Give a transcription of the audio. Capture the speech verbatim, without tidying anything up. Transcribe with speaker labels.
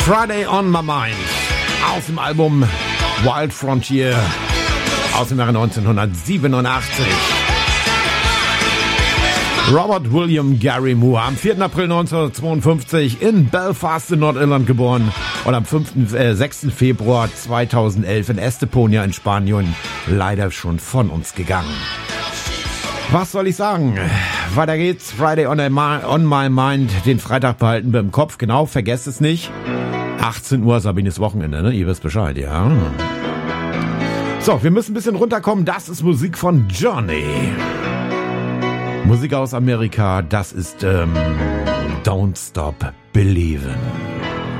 Speaker 1: Friday on My Mind aus dem Album Wild Frontier aus dem Jahre neunzehnhundertsiebenundachtzig. Robert William Gary Moore, am vierten April neunzehnhundertzweiundfünfzig in Belfast in Nordirland geboren und am fünften, äh, sechsten Februar zweitausendelf in Estepona in Spanien leider schon von uns gegangen. Was soll ich sagen? Weiter geht's. Friday on, my, on my Mind. Den Freitag behalten wir im Kopf. Genau, vergesst es nicht. achtzehn Uhr, Sabines Wochenende, ne? Ihr wisst Bescheid, ja. So, wir müssen ein bisschen runterkommen. Das ist Musik von Journey. Musik aus Amerika. Das ist ähm, Don't Stop Believin'.